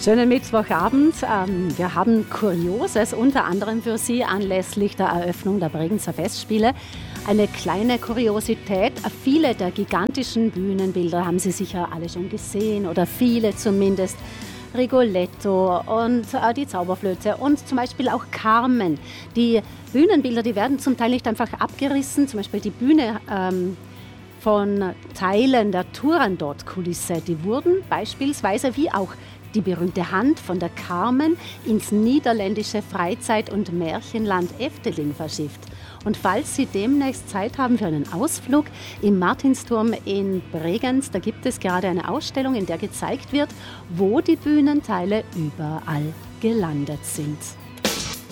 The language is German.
Schönen Mittwochabend. Wir haben Kurioses unter anderem für Sie anlässlich der Eröffnung der Bregenzer Festspiele. Eine kleine Kuriosität. Viele der gigantischen Bühnenbilder haben Sie sicher alle schon gesehen oder viele zumindest. Rigoletto und die Zauberflöte und zum Beispiel auch Carmen. Die Bühnenbilder, die werden zum Teil nicht einfach abgerissen. Zum Beispiel die Bühne von Teilen der Turandot-Kulisse, die wurden beispielsweise wie auch die berühmte Hand von der Carmen ins niederländische Freizeit- und Märchenland Efteling verschifft. Und falls Sie demnächst Zeit haben für einen Ausflug im Martinsturm in Bregenz, da gibt es gerade eine Ausstellung, in der gezeigt wird, wo die Bühnenteile überall gelandet sind.